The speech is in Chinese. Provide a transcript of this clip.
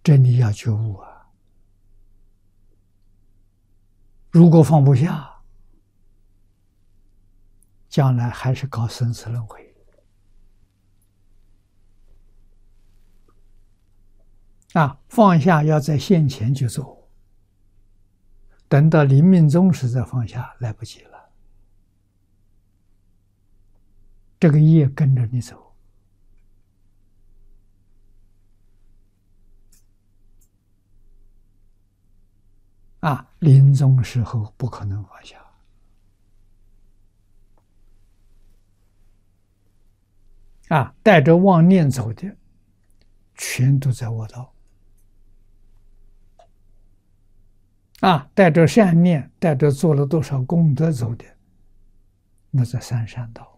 这你要觉悟啊！如果放不下，将来还是搞生死轮回啊！放下要在现前就做，等到临命终时再放下，来不及了。这个业跟着你走。临终时候不可能放下带着妄念走的，全都在卧道带着善念，带着做了多少功德走的，那在三善道。